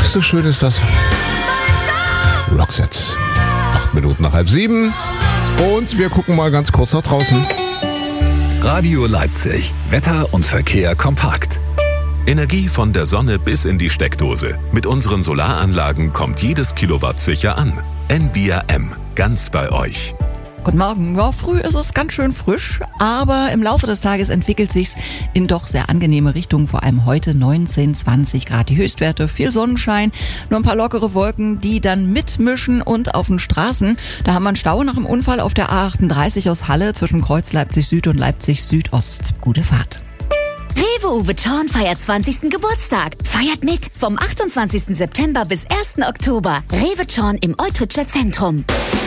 so schön ist das. Roxette. 8 Minuten nach 6:30. Und wir gucken mal ganz kurz nach draußen. Radio Leipzig. Wetter und Verkehr kompakt. Energie von der Sonne bis in die Steckdose. Mit unseren Solaranlagen kommt jedes Kilowatt sicher an. Envia M. Ganz bei euch. Guten Morgen. Ja, früh ist es ganz schön frisch, aber im Laufe des Tages entwickelt sich's in doch sehr angenehme Richtung. Vor allem heute 19, 20 Grad die Höchstwerte, viel Sonnenschein, nur ein paar lockere Wolken, die dann mitmischen. Und auf den Straßen, da haben wir einen Stau nach dem Unfall auf der A38 aus Halle zwischen Kreuz Leipzig Süd und Leipzig Südost. Gute Fahrt. Rewe Uwe Thorn feiert 20. Geburtstag. Feiert mit vom 28. September bis 1. Oktober. Rewe Thorn im Eutritscher Zentrum.